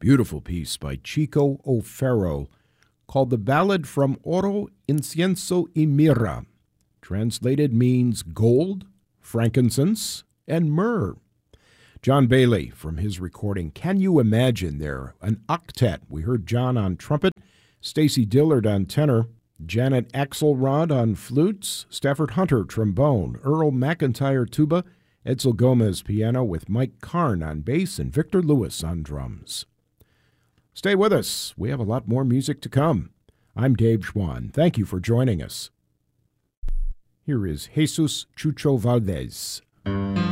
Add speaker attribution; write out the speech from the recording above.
Speaker 1: Beautiful piece by Chico O'Farrell called The Ballad from Oro, Incienso y Mirra. Translated means gold, frankincense, and myrrh. John Bailey from his recording Can You Imagine there? An octet. We heard John on trumpet, Stacy Dillard on tenor, Janet Axelrod on flutes, Stafford Hunter trombone, Earl McIntyre tuba, Edsel Gomez piano with Mike Karn on bass and Victor Lewis on drums. Stay with us. We have a lot more music to come. I'm Dave Schwann. Thank you for joining us. Here is Jesus Chucho Valdez.